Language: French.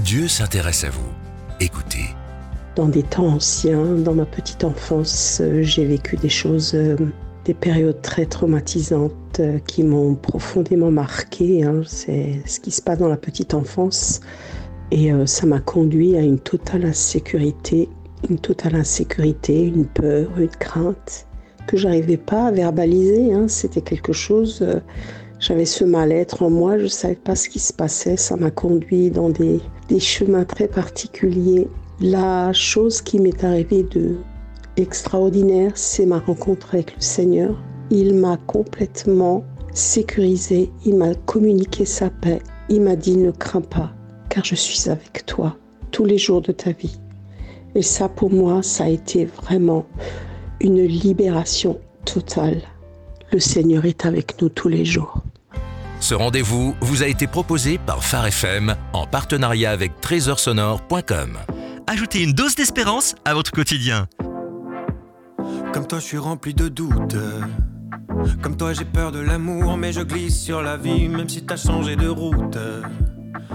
Dieu s'intéresse à vous. Écoutez. Dans des temps anciens, dans ma petite enfance, j'ai vécu des choses, des périodes très traumatisantes qui m'ont profondément marquée. C'est ce qui se passe dans la petite enfance. Et ça m'a conduit à une totale insécurité, une peur, une crainte que j'arrivais pas à verbaliser. C'était quelque chose, j'avais ce mal-être en moi, je ne savais pas ce qui se passait. Ça m'a conduit dans des chemins très particuliers. La chose qui m'est arrivée de extraordinaire, c'est ma rencontre avec le Seigneur. Il m'a complètement sécurisée, il m'a communiqué sa paix. Il m'a dit « Ne crains pas, car je suis avec toi tous les jours de ta vie ». Et ça, pour moi, ça a été vraiment une libération totale. Le Seigneur est avec nous tous les jours. Ce rendez-vous vous a été proposé par Phare FM en partenariat avec trésorsonore.com. Ajoutez une dose d'espérance à votre quotidien. Comme toi, je suis rempli de doutes. Comme toi, j'ai peur de l'amour, mais je glisse sur la vie, même si t'as changé de route.